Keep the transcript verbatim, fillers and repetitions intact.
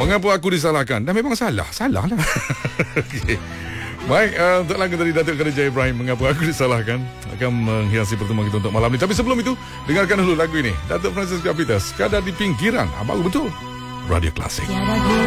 Mengapa aku disalahkan? Dan memang salah. Salah lah. Okay. Baik, uh, untuk lagu dari Datuk Khadijah Ibrahim, Mengapa Aku Disalahkan, akan menghiasi pertemuan kita untuk malam ni. Tapi sebelum itu, dengarkan dulu lagu ini. Datuk Francis Kapitas, Sekadar di Pinggiran. Ah, baru betul. Radio Klasik.